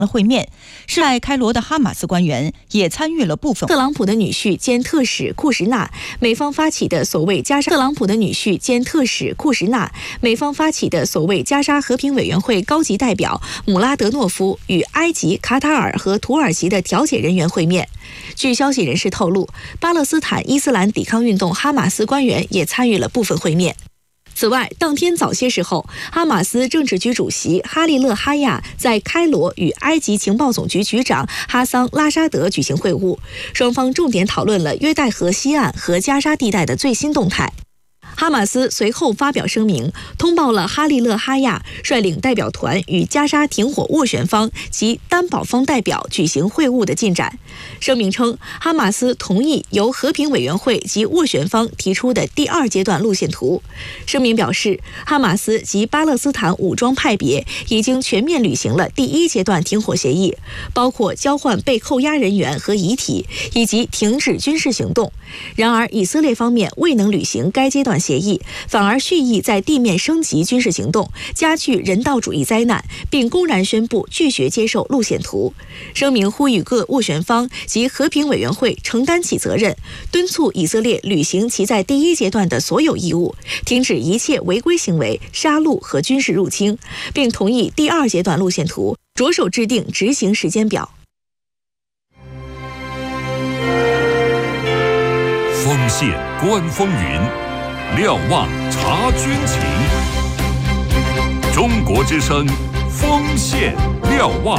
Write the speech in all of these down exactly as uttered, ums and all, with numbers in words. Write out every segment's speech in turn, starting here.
会面，是在开罗的哈马斯官员也参与了部分。 特朗普的女婿兼特使库什纳，美方发起的所谓加沙特朗普的女婿兼特使库什纳，美方发起的所谓加沙和平委员会高级代表姆拉德诺夫与埃及、卡塔尔和土耳其的调解人员会面。据消息人士透露，巴勒斯坦伊斯兰抵抗运动哈马斯官员也参与了部分会面。此外，当天早些时候，哈马斯政治局主席哈利勒哈亚在开罗与埃及情报总局局长哈桑拉沙德举行会晤，双方重点讨论了约旦河西岸和加沙地带的最新动态。哈马斯随后发表声明，通报了哈利勒哈亚率领代表团与加沙停火斡旋方及担保方代表举行会晤的进展。声明称，哈马斯同意由和平委员会及斡旋方提出的第二阶段路线图。声明表示，哈马斯及巴勒斯坦武装派别已经全面履行了第一阶段停火协议，包括交换被扣押人员和遗体，以及停止军事行动。然而，以色列方面未能履行该阶段协议，反而蓄意在地面升级军事行动，加剧人道主义灾难，并公然宣布拒绝接受路线图。声明呼吁各斡旋方及和平委员会承担起责任，敦促以色列履行其在第一阶段的所有义务，停止一切违规行为、杀戮和军事入侵，并同意第二阶段路线图，着手制定执行时间表。 锋线观风云，瞭望察军情。中国之声，锋线瞭望。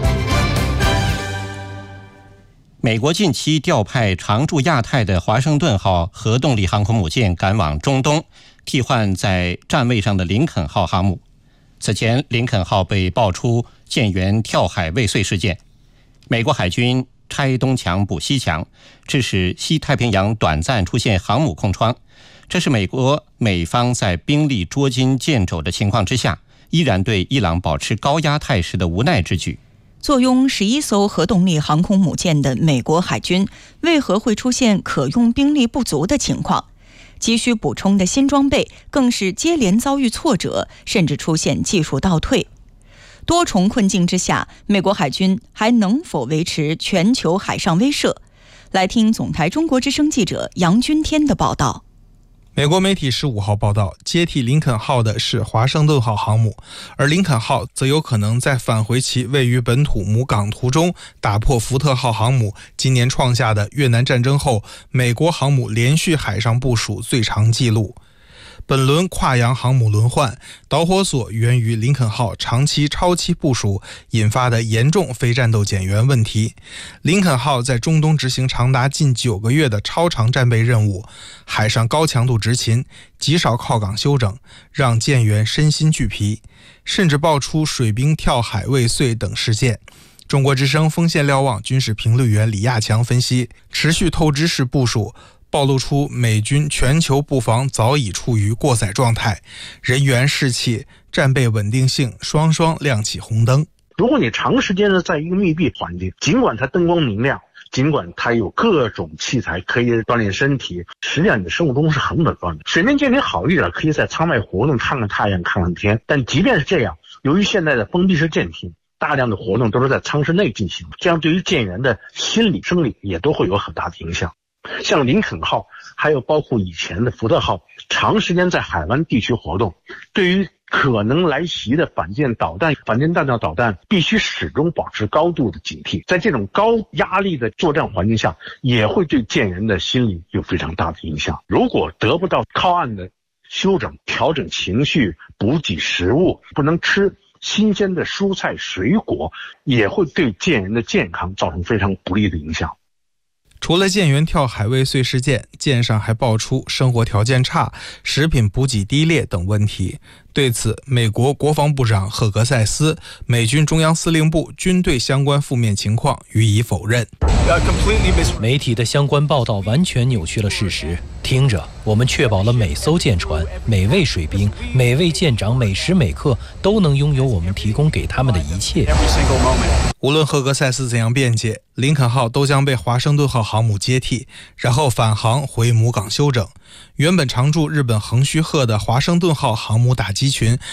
美国近期调派常驻亚太的华盛顿号核动力航空母舰赶往中东，替换在站位上的林肯号航母。此前，林肯号被爆出舰员跳海未遂事件，美国海军拆东墙补西墙，致使西太平洋短暂出现航母空窗。这是美国美方在兵力捉襟见肘的情况之下，依然对伊朗保持高压态势的无奈之举。 坐拥十一艘核动力航空母舰的美国海军，为何会出现可用兵力不足的情况？急需补充的新装备更是接连遭遇挫折，甚至出现技术倒退。多重困境之下，美国海军还能否维持全球海上威慑？来听总台中国之声记者杨君天的报道。 美国媒体十五号报道，接替林肯号的是华盛顿号航母，而林肯号则有可能在返回其位于本土母港途中，打破福特号航母今年创下的越南战争后美国航母连续海上部署最长纪录。本轮跨洋航母轮换导火索源于林肯号长期超期部署引发的严重非战斗减员问题。林肯号在中东执行长达近九个月的超长战备任务，海上高强度执勤，极少靠港休整，让舰员身心俱疲，甚至爆出水兵跳海未遂等事件。中国之声锋线瞭望军事评论员李亚强分析，持续透支式部署暴露出美军全球布防早已处于过载状态，人员士气、战备稳定性双双亮起红灯。 如果你长时间的在一个密闭环境，尽管它灯光明亮，尽管它有各种器材可以锻炼身体，实际上你的生物钟是很紊乱的。水面舰艇好一点，可以在舱外活动，看看太阳，看看天，但即便是这样，由于现在的封闭式舰艇，大量的活动都是在舱室内进行，这样对于舰员的心理生理也都会有很大的影响。像林肯号还有包括以前的福特号长时间在海湾地区活动，对于可能来袭的反舰导弹、反舰弹道导弹必须始终保持高度的警惕。在这种高压力的作战环境下，也会对舰员的心理有非常大的影响。如果得不到靠岸的休整、调整情绪、补给食物，不能吃新鲜的蔬菜水果，也会对舰员的健康造成非常不利的影响。 除了舰员跳海未遂事件，舰上还爆出生活条件差、食品补给低劣等问题。对此，美国国防部长赫格塞斯、美军中央司令部均对相关负面情况予以否认。 媒体的相关报道完全扭曲了事实。听着，我们确保了每艘舰船、每位水兵、每位舰长每时每刻都能拥有我们提供给他们的一切。 无论赫格塞斯怎样辩解，林肯号都将被华盛顿号航母接替，然后返航回母港休整。原本常驻日本横须贺的华盛顿号航母打击群